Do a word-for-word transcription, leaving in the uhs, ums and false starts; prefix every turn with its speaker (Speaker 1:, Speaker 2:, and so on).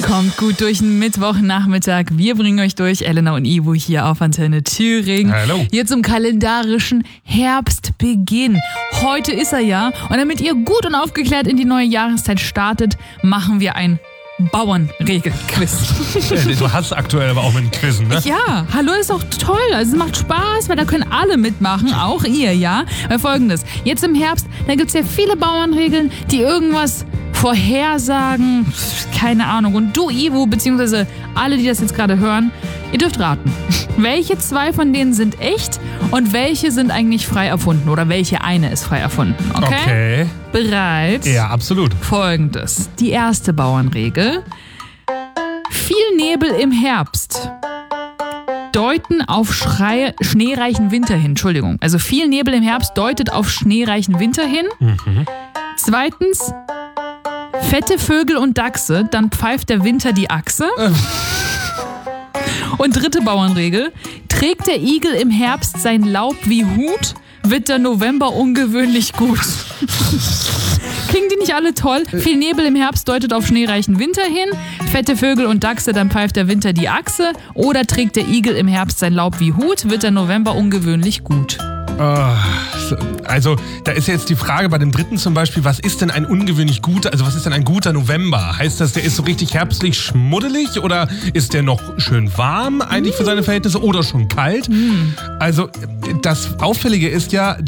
Speaker 1: Kommt gut durch den Mittwochnachmittag. Wir bringen euch durch, Elena und Ivo hier auf Antenne Thüringen.
Speaker 2: Hallo.
Speaker 1: Hier zum kalendarischen Herbstbeginn. Heute ist er ja. Und damit ihr gut und aufgeklärt in die neue Jahreszeit startet, machen wir ein Bauernregel-Quiz.
Speaker 2: Du hast aktuell aber auch mit dem Quizzen, ne?
Speaker 1: Ja, hallo, ist auch toll. Also es macht Spaß, weil da können alle mitmachen, auch ihr, ja? Weil Folgendes, jetzt im Herbst, da gibt es ja viele Bauernregeln, die irgendwas vorhersagen, keine Ahnung. Und du, Ivo, beziehungsweise alle, die das jetzt gerade hören, ihr dürft raten. Welche zwei von denen sind echt und welche sind eigentlich frei erfunden? Oder welche eine ist frei erfunden? Okay?
Speaker 2: Okay.
Speaker 1: Bereit?
Speaker 2: Ja, absolut.
Speaker 1: Folgendes. Die erste Bauernregel. Viel Nebel im Herbst deuten auf Schrei- schneereichen Winter hin. Entschuldigung. Also viel Nebel im Herbst deutet auf schneereichen Winter hin.
Speaker 2: Mhm.
Speaker 1: Zweitens, fette Vögel und Dachse, dann pfeift der Winter die Achse. Und dritte Bauernregel. Trägt der Igel im Herbst sein Laub wie Hut, wird der November ungewöhnlich gut. Klingen die nicht alle toll? Viel Nebel im Herbst deutet auf schneereichen Winter hin. Fette Vögel und Dachse, dann pfeift der Winter die Achse. Oder trägt der Igel im Herbst sein Laub wie Hut, wird der November ungewöhnlich gut.
Speaker 2: Also, da ist jetzt die Frage bei dem dritten zum Beispiel, was ist denn ein ungewöhnlich guter, also was ist denn ein guter November? Heißt das, der ist so richtig herbstlich schmuddelig oder ist der noch schön warm eigentlich für seine Verhältnisse oder schon kalt? Also, das Auffällige ist ja,